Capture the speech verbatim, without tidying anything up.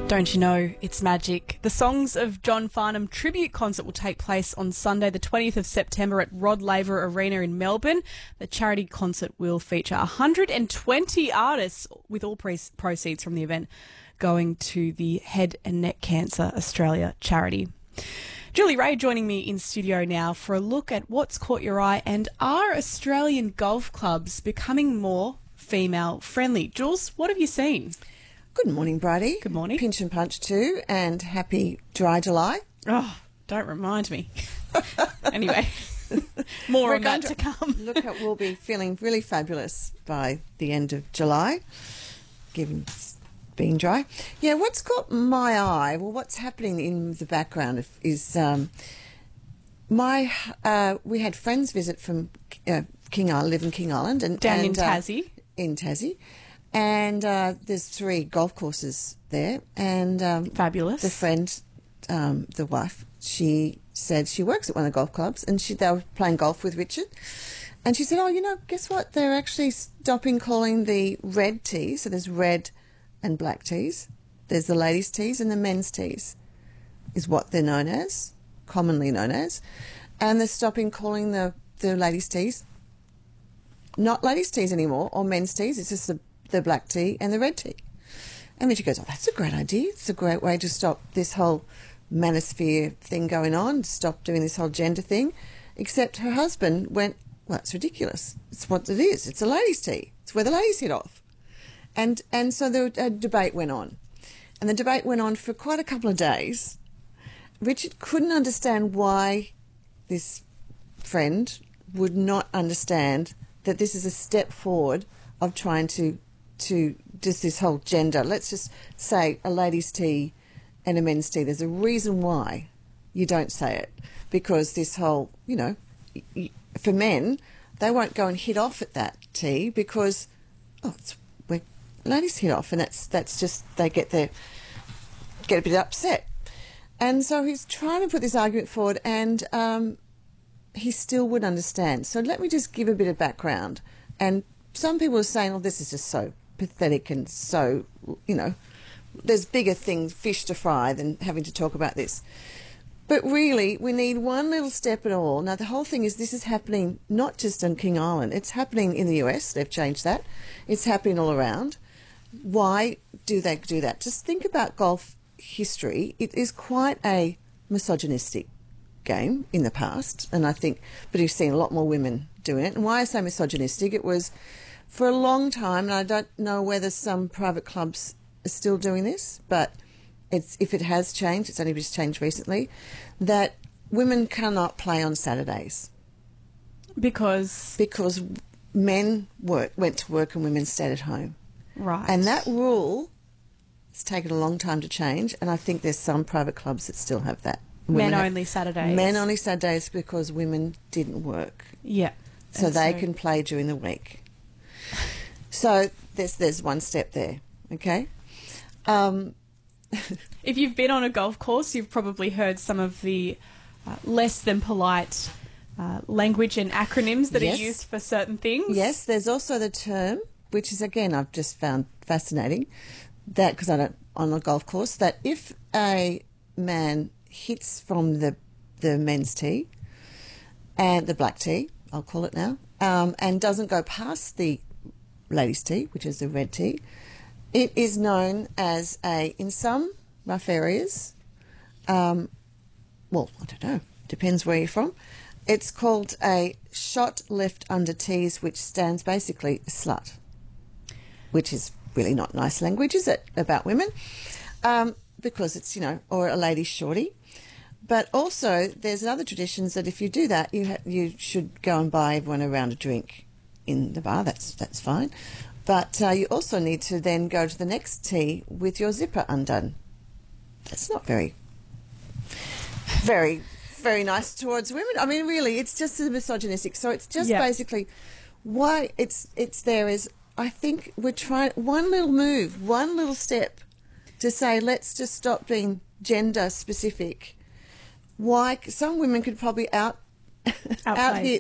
Don't you know it's magic? The Songs of John Farnham tribute concert will take place on Sunday the twentieth of September at Rod Laver Arena in Melbourne. The charity concert will feature one hundred twenty artists, with all pre- proceeds from the event going to the Head and Neck Cancer Australia charity. Julie Ray joining me in studio now for a look at what's caught your eye, and are Australian golf clubs becoming more female friendly? Jules, what have you seen? Good morning, Bridie. Good morning. Pinch and punch too, and happy dry July. Oh, don't remind me. Anyway, more We're on that going to come. Look, at, we'll be feeling really fabulous by the end of July, given it's being dry. Yeah, what's caught my eye, well, what's happening in the background is um, my uh, we had friends visit from uh, King Island, live in King Island, and Down and, in Tassie. Uh, in Tassie. And uh, there's three golf courses there. And um, Fabulous. The friend, um, the wife, she said she works at one of the golf clubs, and she, they were playing golf with Richard. And she said, oh, you know, guess what? They're actually stopping calling the red tees. So there's red and black tees. There's the ladies' tees and the men's tees is what they're known as, commonly known as. And they're stopping calling the, the ladies' tees not ladies' tees anymore, or men's tees. It's just the the black tea and the red tea. And then she goes, oh, that's a great idea. It's a great way to stop this whole manosphere thing going on, stop doing this whole gender thing. Except her husband went, well, it's ridiculous. It's what it is. It's a ladies' tea. It's where the ladies hit off. And and so the uh, debate went on. And the debate went on for quite a couple of days. Richard couldn't understand why this friend would not understand that this is a step forward of trying to to just this whole gender. Let's just say a ladies' tea and a men's tea. There's a reason why you don't say it, because this whole, you know, for men, they won't go and hit off at that tea because, oh, it's where ladies hit off, and that's that's just, they get their, get a bit upset. And so he's trying to put this argument forward, and um, he still would understand. So let me just give a bit of background. And some people are saying, oh, this is just so pathetic and so, you know, there's bigger things, fish to fry, than having to talk about this. But really, we need one little step at all. Now, the whole thing is this is happening not just on King Island. It's happening in the U S. They've changed that. It's happening all around. Why do they do that? Just think about golf history. It is quite a misogynistic game in the past, and I think, but you've seen a lot more women doing it. And why I say misogynistic, it was for a long time, and I don't know whether some private clubs are still doing this, but it's, if it has changed, it's only just changed recently, that women cannot play on Saturdays. Because? Because men work, went to work and women stayed at home. Right. And that rule has taken a long time to change, and I think there's some private clubs that still have that. Men only Saturdays. Men only Saturdays because women didn't work. Yeah. So and they so... can play during the week. So there's there's one step there, okay? Um, if you've been on a golf course, you've probably heard some of the uh, less than polite uh, language and acronyms that yes. are used for certain things. Yes, there's also the term, which is, again, I've just found fascinating, that, because I don't, on a golf course, that if a man hits from the the men's tee and the black tee, I'll call it now, um, and doesn't go past the ladies' tee, which is the red tee, it is known as a, in some rough areas, um, well, I don't know, depends where you're from, it's called a shot left under tees, which stands basically a slut, which is really not nice language, is it, about women? Um, because it's, you know, or a lady shorty. But also, there's other traditions that if you do that, you ha- you should go and buy everyone a round of drink in the bar. That's that's fine. But uh, you also need to then go to the next tee with your zipper undone. That's not very, very, very nice towards women. I mean, really, it's just misogynistic. So it's just yeah. basically why it's it's there is, I think we're trying one little move, one little step to say let's just stop being gender specific. Why some women could probably out out hit